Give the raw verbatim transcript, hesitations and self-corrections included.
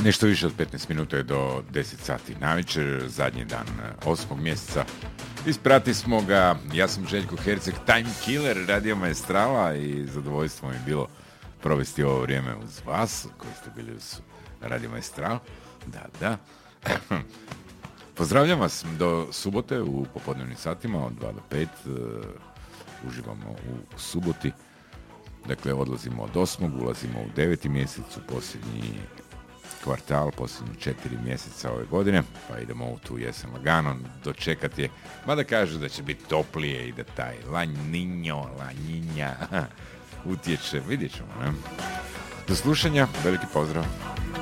Nešto više od petnaest minuta je do deset sati navečer, zadnji dan osmog mjeseca. Isprati smo ga, ja sam Željko Herceg, time killer Radio Maestrala i zadovoljstvo mi je bilo provesti ovo vrijeme uz vas, koji ste bili uz Radio Maestral. Da, da. Pozdravljam vas do subote u popodnevnim satima od dva do pet. Uh, uživamo u suboti. Dakle, odlazimo od osmog, ulazimo u deveti mjesec, u posljednji kvartal, posljednji četiri mjeseca ove godine, pa idemo u tu jesen lagano dočekati je, mada kažu da će biti toplije i da taj La Niño, La Niña utječe, vidjet ćemo, ne? Do slušanja, veliki pozdrav.